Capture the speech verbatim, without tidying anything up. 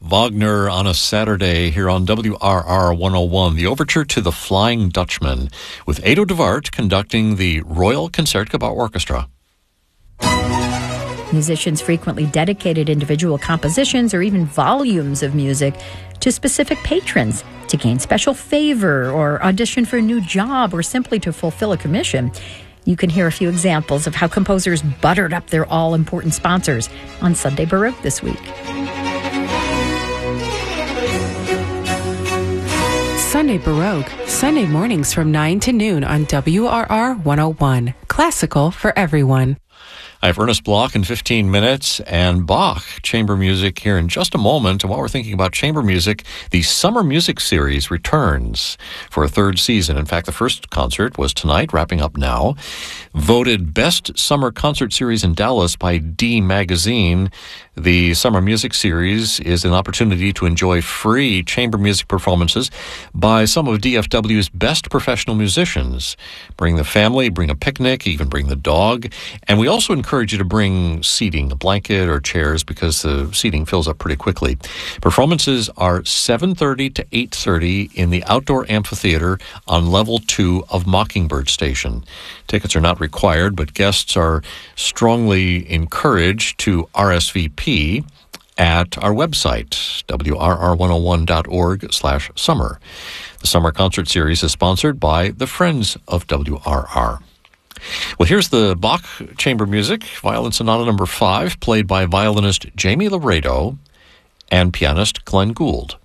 Wagner on a Saturday here on W R R one oh one, the overture to The Flying Dutchman, with Edo de Waard conducting the Royal Concertgebouw Orchestra. Musicians frequently dedicated individual compositions or even volumes of music to specific patrons to gain special favor or audition for a new job or simply to fulfill a commission. You can hear a few examples of how composers buttered up their all-important sponsors on Sunday Baroque this week. Sunday Baroque, Sunday mornings from nine to noon on W R R one oh one. Classical for everyone. I have Ernest Bloch in fifteen minutes and Bach chamber music here in just a moment. And while we're thinking about chamber music, the Summer Music Series returns for a third season. In fact, the first concert was tonight, wrapping up now. Voted Best Summer Concert Series in Dallas by D Magazine, the Summer Music Series is an opportunity to enjoy free chamber music performances by some of D F W's best professional musicians. Bring the family, bring a picnic, even bring the dog. And we also encourage you to bring seating, a blanket or chairs, because the seating fills up pretty quickly. Performances are seven thirty to eight thirty in the outdoor amphitheater on level two of Mockingbird Station. Tickets are not required, but guests are strongly encouraged to R S V P at our website, W R R one oh one dot org slash summer. The Summer Concert Series is sponsored by the Friends of W R R. Well, here's the Bach Chamber Music, Violin Sonata number five, played by violinist Jamie Laredo and pianist Glenn Gould.